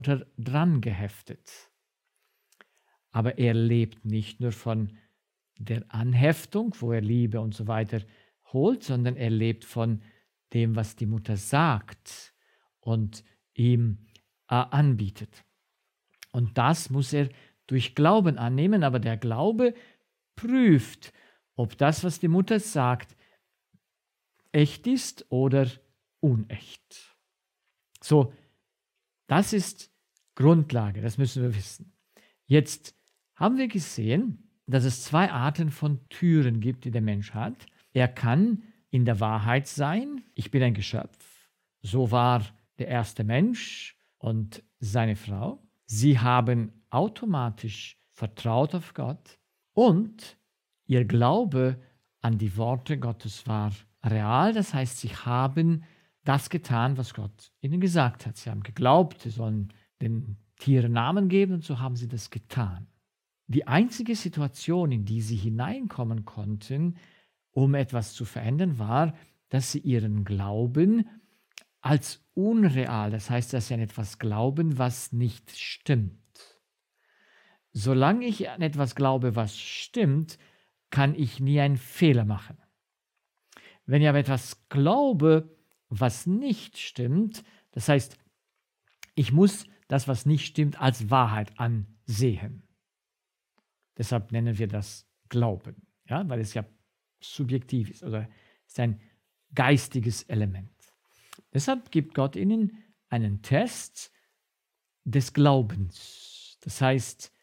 dran geheftet. Aber er lebt nicht nur von der Anheftung, wo er Liebe und so weiter holt, sondern er lebt von dem, was die Mutter sagt und ihm anbietet. Und das muss er durch Glauben annehmen, aber der Glaube prüft, ob das, was die Mutter sagt, echt ist oder unecht. So, das ist Grundlage, das müssen wir wissen. Jetzt haben wir gesehen, dass es zwei Arten von Türen gibt, die der Mensch hat. Er kann in der Wahrheit sein, ich bin ein Geschöpf. So war der erste Mensch und seine Frau. Sie haben automatisch vertraut auf Gott und ihr Glaube an die Worte Gottes war real. Das heißt, sie haben das getan, was Gott ihnen gesagt hat. Sie haben geglaubt, sie sollen den Tieren Namen geben und so haben sie das getan. Die einzige Situation, in die sie hineinkommen konnten, um etwas zu verändern, war, dass sie ihren Glauben als unreal, das heißt, dass sie an etwas glauben, was nicht stimmt. Solange ich an etwas glaube, was stimmt, kann ich nie einen Fehler machen. Wenn ich aber etwas glaube, was nicht stimmt, das heißt, ich muss das, was nicht stimmt, als Wahrheit ansehen. Deshalb nennen wir das Glauben, ja, weil es ja subjektiv ist oder ist ein geistiges Element. Deshalb gibt Gott ihnen einen Test des Glaubens. Das heißt,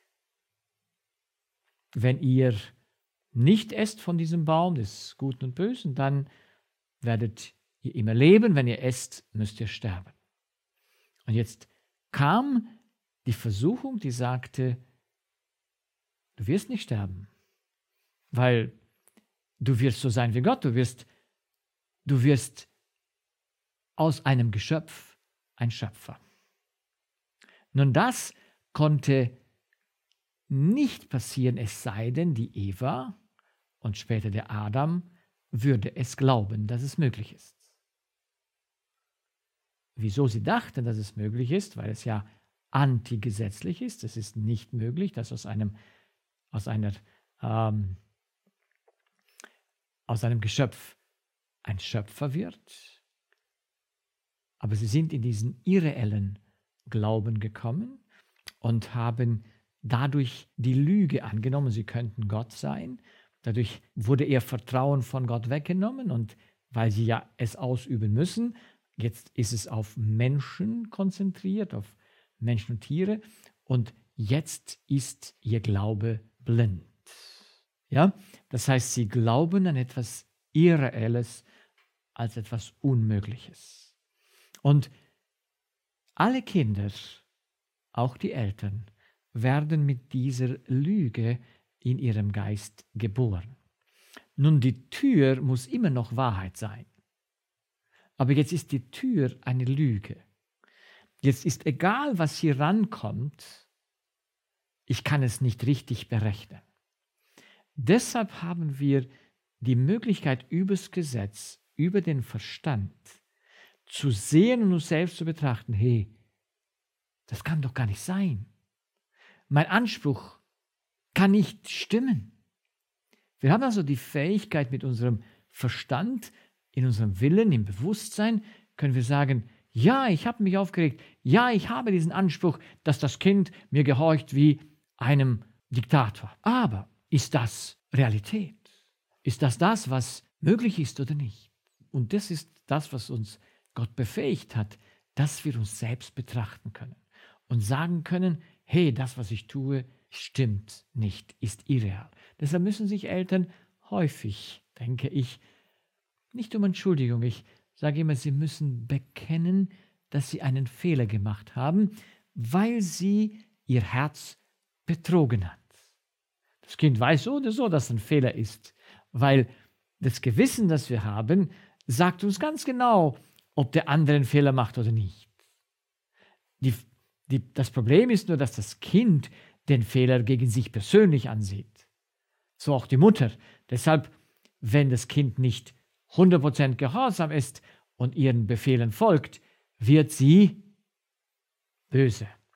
wenn ihr nicht esst von diesem Baum des Guten und Bösen, dann werdet ihr immer leben. Wenn ihr esst, müsst ihr sterben. Und jetzt kam die Versuchung, die sagte, du wirst nicht sterben, weil du wirst so sein wie Gott. Du wirst aus einem Geschöpf ein Schöpfer. Nun, das konnte nicht passieren, es sei denn, die Eva und später der Adam würde es glauben, dass es möglich ist. Wieso sie dachten, dass es möglich ist? Weil es ja antigesetzlich ist. Es ist nicht möglich, dass aus einem Geschöpf ein Schöpfer wird. Aber sie sind in diesen irreellen Glauben gekommen und haben dadurch die Lüge angenommen, sie könnten Gott sein. Dadurch wurde ihr Vertrauen von Gott weggenommen und weil sie ja es ausüben müssen, jetzt ist es auf Menschen konzentriert, auf Menschen und Tiere und jetzt ist ihr Glaube blind. Ja, das heißt, sie glauben an etwas Irreelles als etwas Unmögliches. Und alle Kinder, auch die Eltern, werden mit dieser Lüge in ihrem Geist geboren. Nun, die Tür muss immer noch Wahrheit sein. Aber jetzt ist die Tür eine Lüge. Jetzt ist egal, was hier rankommt, ich kann es nicht richtig berechnen. Deshalb haben wir die Möglichkeit, übers Gesetz, über den Verstand zu sehen und uns selbst zu betrachten, hey, das kann doch gar nicht sein. Mein Anspruch kann nicht stimmen. Wir haben also die Fähigkeit, mit unserem Verstand, in unserem Willen, im Bewusstsein, können wir sagen, ja, ich habe mich aufgeregt, ja, ich habe diesen Anspruch, dass das Kind mir gehorcht wie einem Diktator. Aber ist das Realität? Ist das, was möglich ist oder nicht? Und das ist das, was uns Gott befähigt hat, dass wir uns selbst betrachten können und sagen können, hey, das, was ich tue, stimmt nicht, ist irreal. Deshalb müssen sich Eltern häufig, denke ich, nicht um Entschuldigung, ich sage immer, sie müssen bekennen, dass sie einen Fehler gemacht haben, weil sie ihr Herz betrogen hat. Das Kind weiß so oder so, dass ein Fehler ist, weil das Gewissen, das wir haben, sagt uns ganz genau, ob der andere einen Fehler macht oder nicht. Das Problem ist nur, dass das Kind den Fehler gegen sich persönlich ansieht. So auch die Mutter. Deshalb, wenn das Kind nicht 100% gehorsam ist und ihren Befehlen folgt, wird sie böse.